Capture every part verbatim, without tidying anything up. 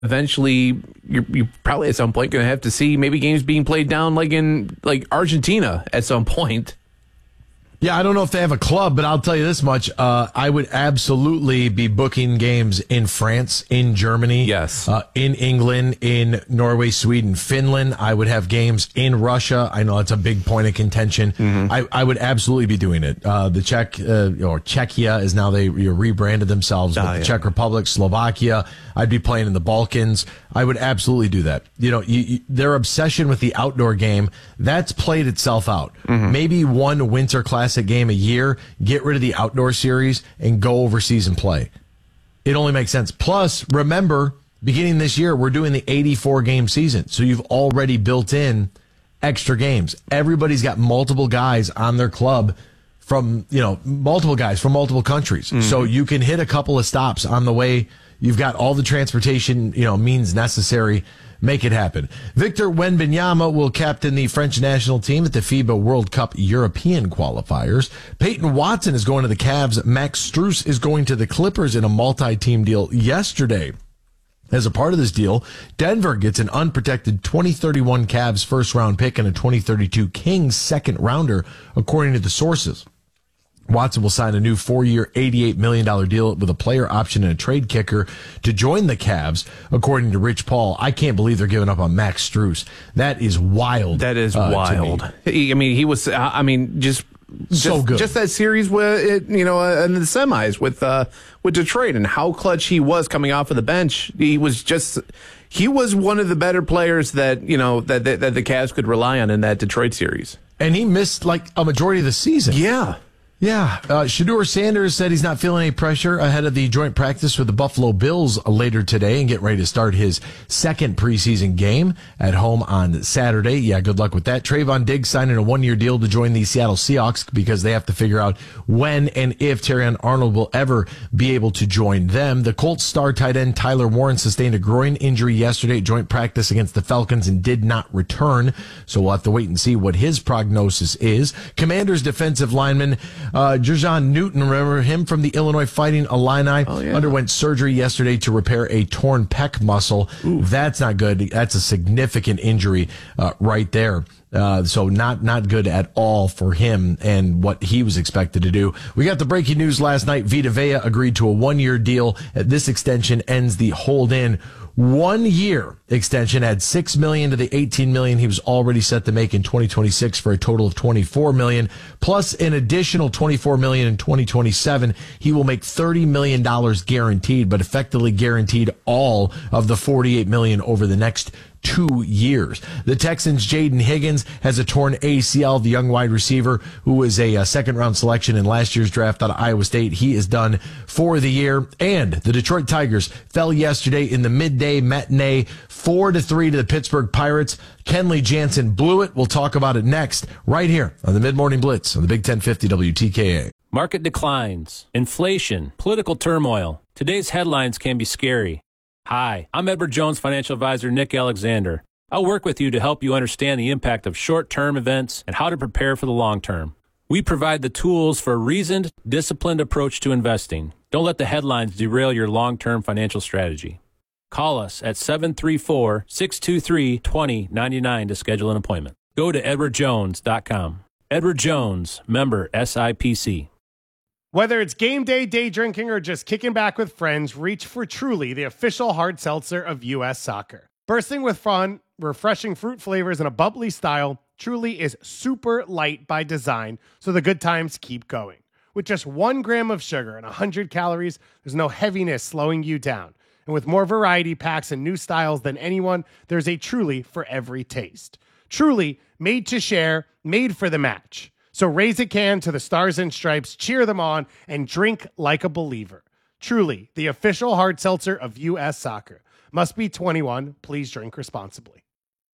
eventually you're, you're probably at some point going to have to see maybe games being played down like in like Argentina at some point. Yeah, I don't know if they have a club, but I'll tell you this much. Uh, I would absolutely be booking games in France, in Germany, yes, uh, in England, in Norway, Sweden, Finland. I would have games in Russia. I know that's a big point of contention. Mm-hmm. I, I would absolutely be doing it. Uh, the Czech, uh, or Czechia is now they you know, rebranded themselves, but oh, the yeah. Czech Republic, Slovakia. I'd be playing in the Balkans. I would absolutely do that. You know, you, you, their obsession with the outdoor game, that's played itself out. Mm-hmm. Maybe one winter classic game a year, get rid of the outdoor series and go overseas and play. It only makes sense. Plus, remember, beginning this year, we're doing the eighty-four game season. So you've already built in extra games. Everybody's got multiple guys on their club from, you know, multiple guys from multiple countries. Mm-hmm. So you can hit a couple of stops on the way. You've got all the transportation, you know, means necessary. Make it happen. Victor Wembanyama will captain the French national team at the FIBA World Cup European qualifiers. Peyton Watson is going to the Cavs. Max Strus is going to the Clippers in a multi-team deal yesterday. As a part of this deal, Denver gets an unprotected twenty thirty-one Cavs first-round pick and a twenty thirty-two Kings second-rounder, according to the sources. Watson will sign a new four-year, eighty-eight million dollars deal with a player option and a trade kicker to join the Cavs, according to Rich Paul. I can't believe they're giving up on Max Strus. That is wild. That is uh, wild. He, I mean, he was, I mean, just, just, so good. Just that series with, it, you know, uh, in the semis with, uh, with Detroit and how clutch he was coming off of the bench. He was just, he was one of the better players that, you know, that, that, that the Cavs could rely on in that Detroit series. And he missed like a majority of the season. Yeah. Yeah, uh, Shedeur Sanders said he's not feeling any pressure ahead of the joint practice with the Buffalo Bills later today and get ready to start his second preseason game at home on Saturday. Yeah, good luck with that. Trayvon Diggs signing a one-year deal to join the Seattle Seahawks because they have to figure out when and if Terrion Arnold will ever be able to join them. The Colts star tight end Tyler Warren sustained a groin injury yesterday at joint practice against the Falcons and did not return, so we'll have to wait and see what his prognosis is. Commanders defensive lineman Uh, Jer'Zhan Newton, remember him from the Illinois Fighting Illini, oh, yeah. underwent surgery yesterday to repair a torn pec muscle. Ooh. That's not good. That's a significant injury uh, right there. Uh, so not, not good at all for him and what he was expected to do. We got the breaking news last night. Vita Vea agreed to a one-year deal. This extension ends the hold-in one year extension, add six million to the eighteen million he was already set to make in twenty twenty-six for a total of twenty-four million, plus an additional twenty-four million in twenty twenty-seven. He will make thirty million dollars guaranteed, but effectively guaranteed all of the forty-eight million over the next two years. The Texans' Jaden Higgins has a torn A C L, the young wide receiver who was a, a second round selection in last year's draft out of Iowa State. He is done for the year. And the Detroit Tigers fell yesterday in the midday matinee four to three to the Pittsburgh Pirates. Kenley Jansen blew it. We'll talk about it next right here on the Mid-Morning Blitz on the Big ten fifty W T K A. Market declines, inflation, political turmoil. Today's headlines can be scary. Hi, I'm Edward Jones financial advisor Nick Alexander. I'll work with you to help you understand the impact of short-term events and how to prepare for the long term. We provide the tools for a reasoned, disciplined approach to investing. Don't let the headlines derail your long-term financial strategy. Call us at seven three four, six two three, two zero nine nine to schedule an appointment. Go to edward jones dot com. Edward Jones, member S I P C. Whether it's game day, day drinking, or just kicking back with friends, reach for Truly, the official hard seltzer of U S Soccer. Bursting with fun, refreshing fruit flavors, and a bubbly style, Truly is super light by design, so the good times keep going. With just one gram of sugar and one hundred calories, there's no heaviness slowing you down. And with more variety packs and new styles than anyone, there's a Truly for every taste. Truly, made to share, made for the match. So raise a can to the Stars and Stripes, cheer them on, and drink like a believer. Truly, the official hard seltzer of U S Soccer. Must be twenty-one. Please drink responsibly.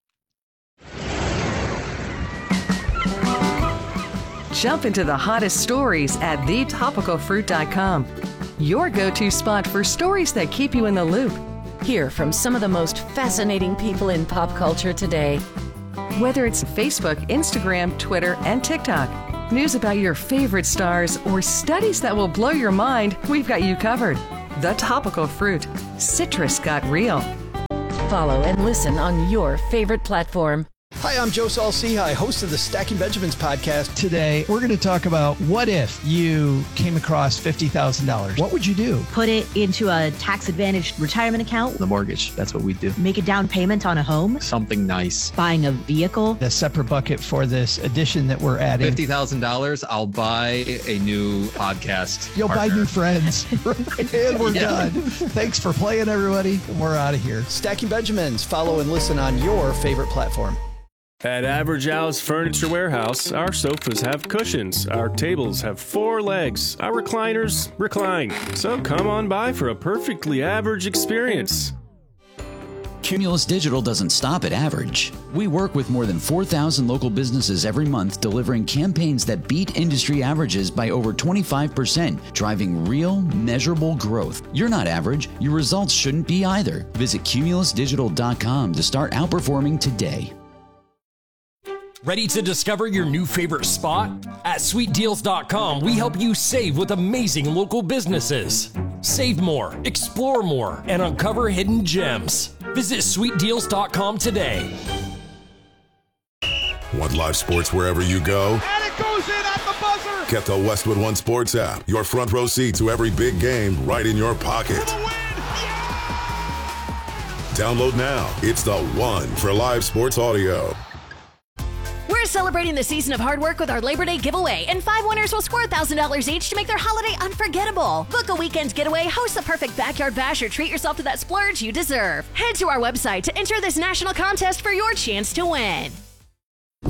Jump into the hottest stories at the topical fruit dot com. Your go-to spot for stories that keep you in the loop. Hear from some of the most fascinating people in pop culture today. Whether it's Facebook, Instagram, Twitter, and TikTok, news about your favorite stars, or studies that will blow your mind, we've got you covered. The Topical Fruit. Citrus got real. Follow and listen on your favorite platform. Hi, I'm Joe Saul-Sehy, host of the Stacking Benjamins podcast. Today, we're going to talk about what if you came across fifty thousand dollars? What would you do? Put it into a tax-advantaged retirement account. The mortgage, that's what we do. Make a down payment on a home. Something nice. Buying a vehicle. A separate bucket for this addition that we're adding. fifty thousand dollars, I'll buy a new podcast You'll partner. buy new friends. And we're Yeah. done. Thanks for playing, everybody. We're out of here. Stacking Benjamins. Follow and listen on your favorite platform. At Average Al's Furniture Warehouse, our sofas have cushions, our tables have four legs, our recliners recline. So come on by for a perfectly average experience. Cumulus Digital doesn't stop at average. We work with more than four thousand local businesses every month, delivering campaigns that beat industry averages by over twenty-five percent, driving real, measurable growth. You're not average. Your results shouldn't be either. Visit cumulus digital dot com to start outperforming today. Ready to discover your new favorite spot? At sweet deals dot com, we help you save with amazing local businesses. Save more, explore more, and uncover hidden gems. Visit sweet deals dot com today. Want live sports wherever you go? And it goes in at the buzzer! Get the Westwood One Sports app. Your front row seat to every big game right in your pocket. Download now. It's the one for live sports audio. We're celebrating the season of hard work with our Labor Day giveaway, and five winners will score one thousand dollars each to make their holiday unforgettable. Book a weekend getaway, host the perfect backyard bash, or treat yourself to that splurge you deserve. Head to our website to enter this national contest for your chance to win.